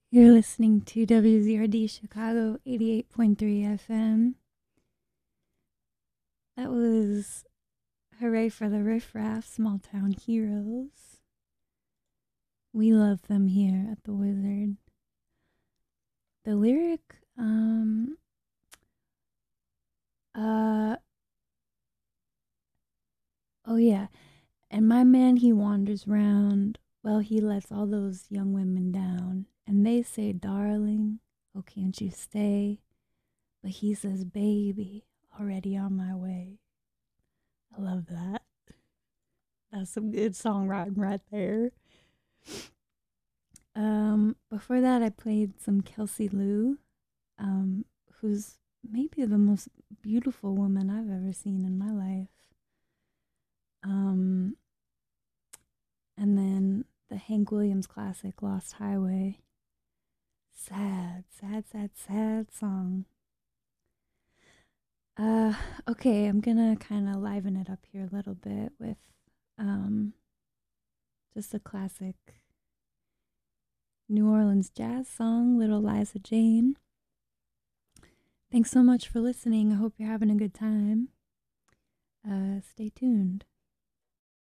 You're listening to WZRD Chicago 88.3 FM. That was Hooray for the Riff Raff, Small Town Heroes. We love them here at the Wizard. The lyric, oh yeah. And my man, he wanders round. Well, he lets all those young women down. And they say, darling, oh, can't you stay? But he says, baby, already on my way. I love that. That's some good songwriting right there. Before that, I played some Kelsey Lou, who's maybe the most beautiful woman I've ever seen in my life. And then the Hank Williams classic, Lost Highway. Sad, sad, sad, sad song. Okay, I'm gonna kind of liven it up here a little bit with just a classic New Orleans jazz song, Little Liza Jane. Thanks so much for listening. I hope you're having a good time. Stay tuned.